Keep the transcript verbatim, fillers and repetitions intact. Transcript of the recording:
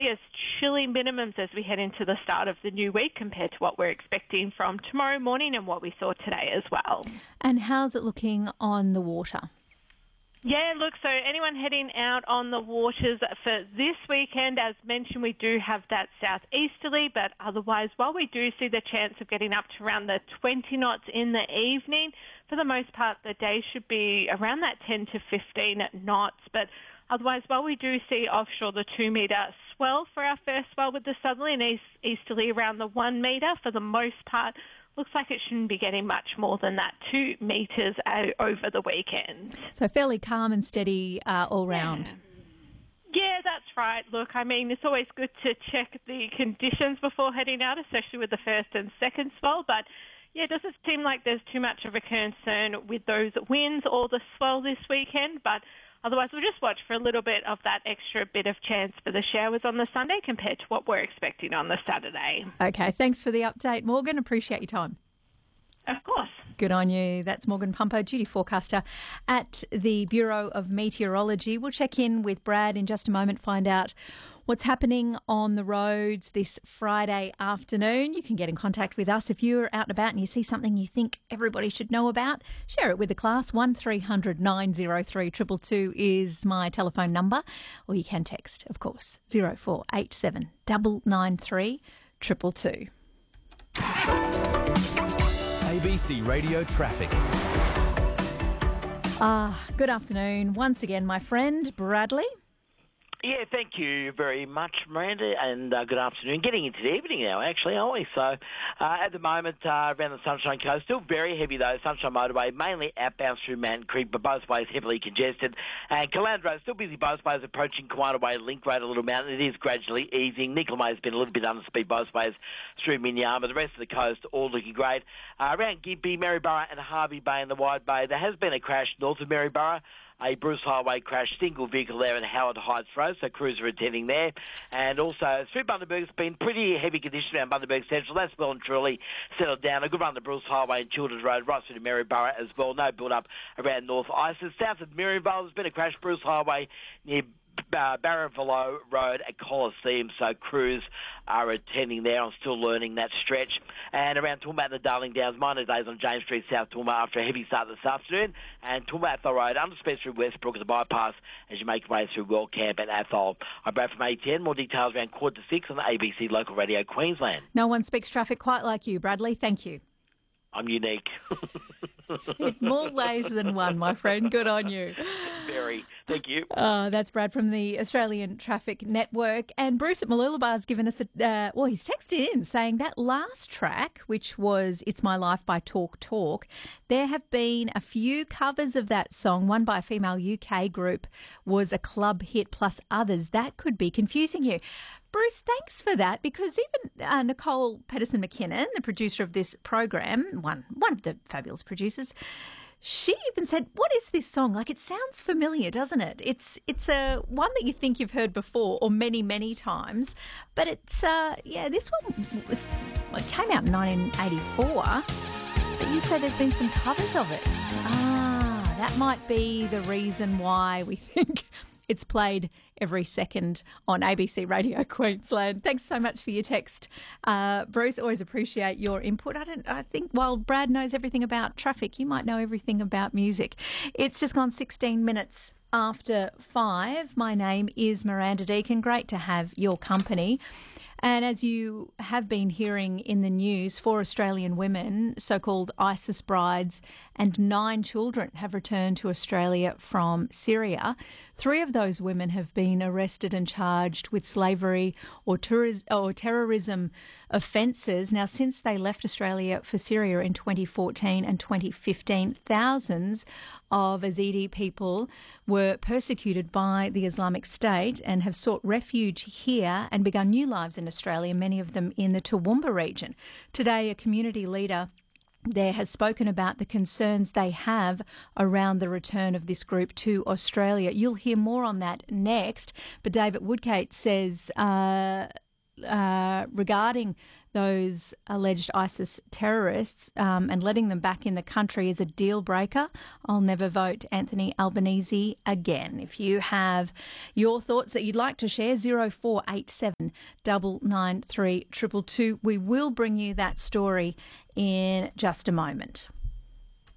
see as chilly minimums as we head into the start of the new week compared to what we're expecting from tomorrow morning and what we saw today as well. And how's it looking on the water? Yeah, look, so anyone heading out on the waters for this weekend, as mentioned, we do have that southeasterly, but otherwise, while we do see the chance of getting up to around the twenty knots in the evening, for the most part, the day should be around that ten to fifteen knots, but otherwise, while we do see offshore the two metre swell for our first swell with the southerly and east, easterly around the one metre, for the most part, looks like it shouldn't be getting much more than that two metres over the weekend. So fairly calm and steady uh, all round. Yeah. Yeah, that's right. Look, I mean, it's always good to check the conditions before heading out, especially with the first and second swell, but yeah, it doesn't seem like there's too much of a concern with those winds or the swell this weekend, but otherwise, we'll just watch for a little bit of that extra bit of chance for the showers on the Sunday compared to what we're expecting on the Saturday. Okay, thanks for the update, Morgan. Appreciate your time. Of course. Good on you. That's Morgan Pumpo, duty forecaster at the Bureau of Meteorology. We'll check in with Brad in just a moment, find out what's happening on the roads this Friday afternoon. You can get in contact with us if you're out and about and you see something you think everybody should know about. Share it with the class. one three hundred nine oh three two two two is my telephone number. Or you can text, of course, zero four eight seven nine nine three two two two. A B C Radio Traffic. Ah, good afternoon. Once again, my friend Bradley. Yeah, thank you very much, Miranda, and uh, good afternoon. Getting into the evening now, actually, aren't we? So, uh, at the moment, uh, around the Sunshine Coast, still very heavy, though. Sunshine Motorway, mainly outbound through Mountain Creek, but both ways heavily congested. And Caloundra, still busy both ways, approaching Kiwana Way, Link Road, a little mountain. It is gradually easing. Nicoll has been a little bit under speed both ways through Minyama. The rest of the coast, all looking great. Uh, around Gympie, Maryborough and Harvey Bay in the Wide Bay, there has been a crash north of Maryborough. A Bruce Highway crash, single vehicle there in Howard Heights Road, so crews are attending there. And also, through Bundaberg, it's been pretty heavy condition around Bundaberg Central. That's well and truly settled down. A good run to Bruce Highway and Childers Road, right through to Maryborough as well. No build-up around North Isis. South of Maryvale, there's been a crash, Bruce Highway near Uh, Barronville Road at Coliseum, so crews are attending there. I'm still learning that stretch. And around Toowoomba and the Darling Downs, minor days on James Street, South Toowoomba after a heavy start this afternoon. And Toowoomba Athol Road, underspeed through Westbrook at the bypass as you make your way through World Camp and Athol. I'm Brad from A T N. More details around quarter to six on the A B C Local Radio Queensland. No one speaks traffic quite like you, Bradley. Thank you. I'm unique. In more ways than one, my friend. Good on you. Very. Thank you. Uh, that's Brad from the Australian Traffic Network. And Bruce at Mooloolaba has given us a, uh, well, he's texted in saying that last track, which was It's My Life by Talk Talk, there have been a few covers of that song. One by a female U K group was a club hit plus others. That could be confusing you. Bruce, thanks for that, because even uh, Nicole Pedersen-McKinnon, the producer of this program, one one of the fabulous producers, she even said, what is this song? Like, it sounds familiar, doesn't it? It's it's a one that you think you've heard before or many, many times. But it's, uh, yeah, this one was, well, it came out in nineteen eighty-four. But you said there's been some covers of it. Ah, that might be the reason why we think it's played every second on A B C Radio Queensland. Thanks so much for your text, uh, Bruce. Always appreciate your input. I don't. I think while Brad knows everything about traffic, you might know everything about music. It's just gone sixteen minutes after five. My name is Miranda Deacon. Great to have your company. And as you have been hearing in the news, four Australian women, so-called ISIS brides, and nine children have returned to Australia from Syria. Three of those women have been arrested and charged with slavery or, touriz- or terrorism offences. Now, since they left Australia for Syria in twenty fourteen and twenty fifteen, thousands of Yazidi people were persecuted by the Islamic State and have sought refuge here and begun new lives in Australia, many of them in the Toowoomba region. Today, a community leader there has spoken about the concerns they have around the return of this group to Australia. You'll hear more on that next, but David Woodgate says uh, uh, regarding those alleged ISIS terrorists um, and letting them back in the country is a deal breaker. I'll never vote Anthony Albanese again. If you have your thoughts that you'd like to share, zero four eight seven nine nine three two two two. We will bring you that story in just a moment.